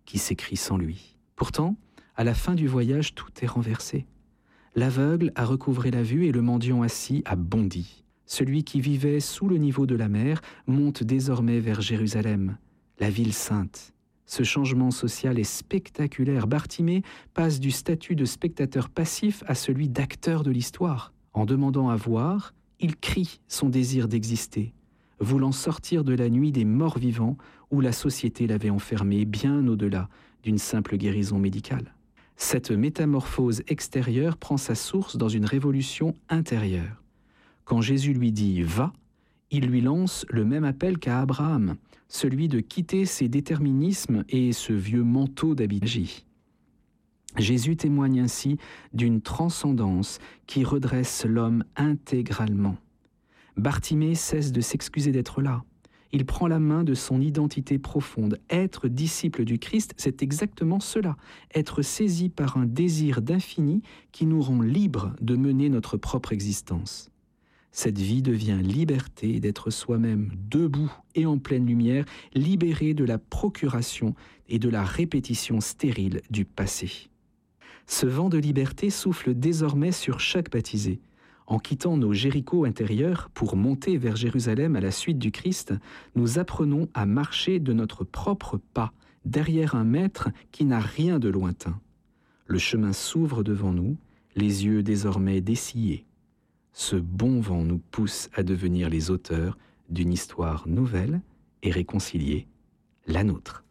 qui s'écrit sans lui. Pourtant, à la fin du voyage, tout est renversé. L'aveugle a recouvré la vue et le mendiant assis a bondi. Celui qui vivait sous le niveau de la mer monte désormais vers Jérusalem, la ville sainte. Ce changement social est spectaculaire. Bartimée passe du statut de spectateur passif à celui d'acteur de l'histoire. En demandant à voir, il crie son désir d'exister, voulant sortir de la nuit des morts vivants où la société l'avait enfermé bien au-delà d'une simple guérison médicale. Cette métamorphose extérieure prend sa source dans une révolution intérieure. Quand Jésus lui dit « va », il lui lance le même appel qu'à Abraham, celui de quitter ses déterminismes et ce vieux manteau d'habit. Jésus témoigne ainsi d'une transcendance qui redresse l'homme intégralement. Bartimée cesse de s'excuser d'être là. Il prend la main de son identité profonde. Être disciple du Christ, c'est exactement cela. Être saisi par un désir d'infini qui nous rend libres de mener notre propre existence. Cette vie devient liberté d'être soi-même debout et en pleine lumière, libéré de la procuration et de la répétition stérile du passé. Ce vent de liberté souffle désormais sur chaque baptisé. En quittant nos Jérichos intérieurs pour monter vers Jérusalem à la suite du Christ, nous apprenons à marcher de notre propre pas, derrière un maître qui n'a rien de lointain. Le chemin s'ouvre devant nous, les yeux désormais dessillés. Ce bon vent nous pousse à devenir les auteurs d'une histoire nouvelle et réconciliée, la nôtre.